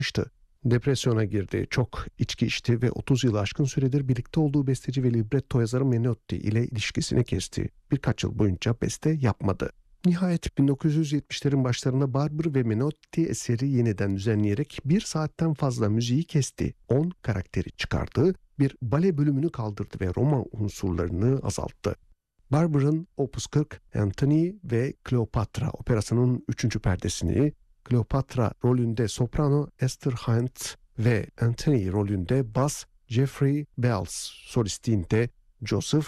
çalışmıştı. Depresyona girdi, çok içki içti ve 30 yılı aşkın süredir birlikte olduğu besteci ve libretto yazarı Menotti ile ilişkisini kesti. Birkaç yıl boyunca beste yapmadı. Nihayet 1970'lerin başlarında Barber ve Menotti eseri yeniden düzenleyerek 1 saatten fazla müziği kesti. 10 karakteri çıkardı, bir bale bölümünü kaldırdı ve roman unsurlarını azalttı. Barber'ın Opus 40, Antony ve Kleopatra operasının 3. perdesini, Kleopatra rolünde soprano Esther Hines ve Antony rolünde bas Jeffrey Bells, solistinde Joseph